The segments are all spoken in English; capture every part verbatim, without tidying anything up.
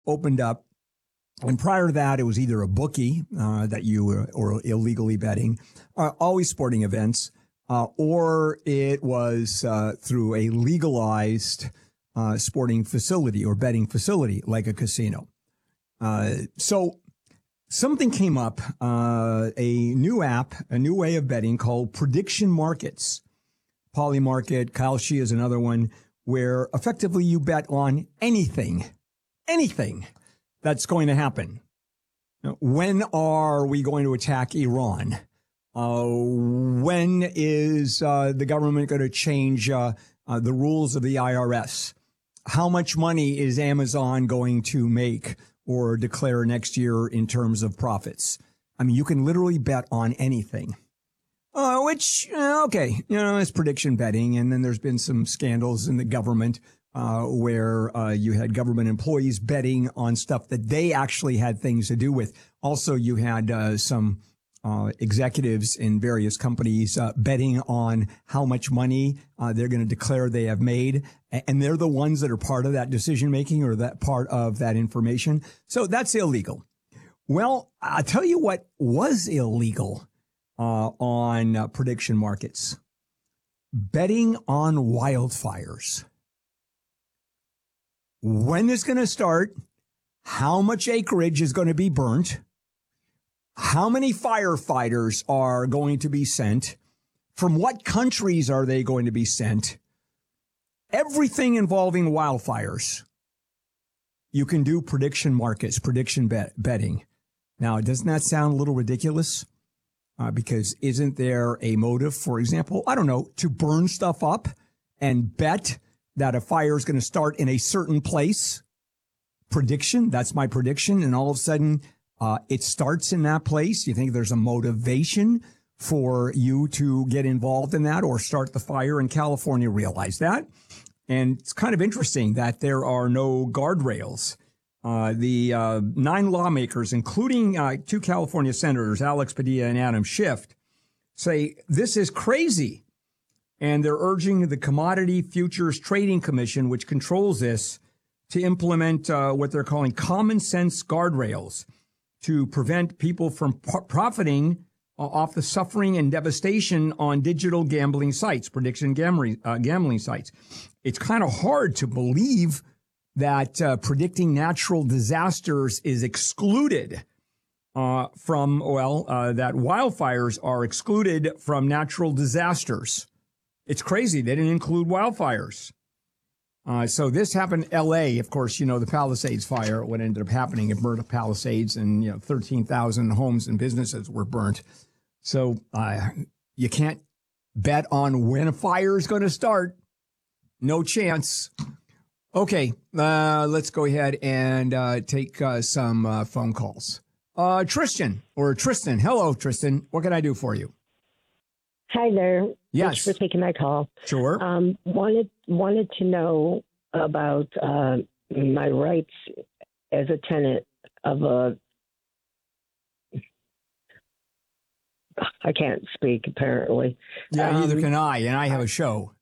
opened up. And prior to that, it was either a bookie uh, that you were or illegally betting, uh, always sporting events, uh, or it was uh, through a legalized uh, sporting facility or betting facility like a casino. Uh, so something came up, uh, a new app, a new way of betting called prediction markets. Polymarket, Kalshi is another one where effectively you bet on anything, anything that's going to happen. When are we going to attack Iran? Uh, when is uh, the government going to change uh, uh, the rules of the I R S? How much money is Amazon going to make or declare next year in terms of profits? I mean, you can literally bet on anything. Uh, which, uh, okay, you know, it's prediction betting. And then there's been some scandals in the government uh, where uh, you had government employees betting on stuff that they actually had things to do with. Also, you had uh, some uh, executives in various companies uh, betting on how much money uh, they're going to declare they have made. And they're the ones that are part of that decision making or that part of that information. So that's illegal. Well, I'll tell you what was illegal. Uh, on uh, prediction markets, betting on wildfires. When it's going to start, how much acreage is going to be burnt, how many firefighters are going to be sent, from what countries are they going to be sent, everything involving wildfires. You can do prediction markets, prediction bet- betting. Now, doesn't that sound a little ridiculous? Uh, because isn't there a motive, for example, I don't know, to burn stuff up and bet that a fire is going to start in a certain place? Prediction, that's my prediction. And all of a sudden, uh, it starts in that place. You think there's a motivation for you to get involved in that or start the fire in California? Realize that. And it's kind of interesting that there are no guardrails. Uh, the uh, nine lawmakers, including uh, two California senators, Alex Padilla and Adam Schiff, say this is crazy. And they're urging the Commodity Futures Trading Commission, which controls this, to implement uh, what they're calling common sense guardrails to prevent people from p- profiting uh, off the suffering and devastation on digital gambling sites, prediction gambling, uh, gambling sites. It's kind of hard to believe that uh, predicting natural disasters is excluded uh, from, well, uh, that wildfires are excluded from natural disasters. It's crazy. They didn't include wildfires. Uh, so this happened in L A. Of course, you know, the Palisades fire, what ended up happening, it burned Palisades and, you know, thirteen thousand homes and businesses were burnt. So uh, you can't bet on when a fire is going to start. No chance. Okay, uh, let's go ahead and uh, take uh, some uh, phone calls. Uh, Tristan, or Tristan. Hello, Tristan. What can I do for you? Hi there. Yes. Thanks for taking my call. Sure. Um, wanted wanted to know about uh, my rights as a tenant of a. I can't speak apparently. Yeah, neither um, can I, and I have a show.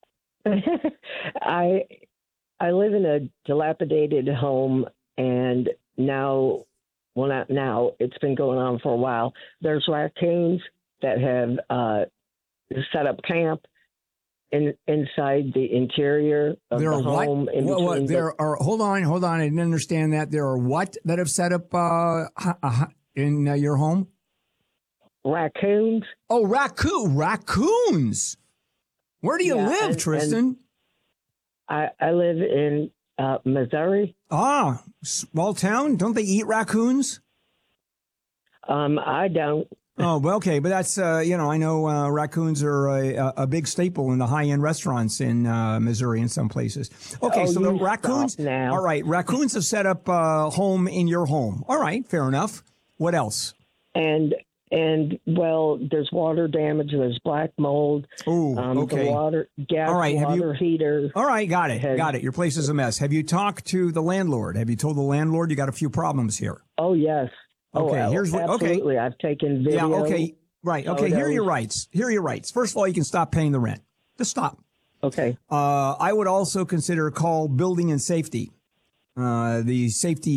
I I live in a dilapidated home, and now, well, not now. It's been going on for a while. There's raccoons that have uh, set up camp in inside the interior of there the are home. what? In what, what between there the, are. Hold on, hold on. I didn't understand that. There are what that have set up uh, in uh, your home? Raccoons. Oh, raccoon, raccoons. Where do you Yeah, live, and, Tristan? And I, I live in uh, Missouri. Ah, small town. Don't they eat raccoons? Um, I don't. Oh, well, okay, but that's uh, you know, I know uh, raccoons are a, a big staple in the high-end restaurants in uh, Missouri in some places. Okay, Oh, so the you raccoons. stop now. All right, raccoons have set up a home in your home. All right, fair enough. What else? And and well, there's water damage. There's black mold. Oh, um, okay. The water gas All right, have water you- heater. All right, got it, has- got it. Your place is a mess. Have you talked to the landlord? Have you told the landlord you got a few problems here? Oh yes. Okay, oh, here's what. Okay, absolutely. I've taken video. yeah, okay, right. Okay, here are your photos. rights. Here are your rights. First of all, you can stop paying the rent. Just stop. Okay. Uh, I would also consider call building and safety. uh, the safety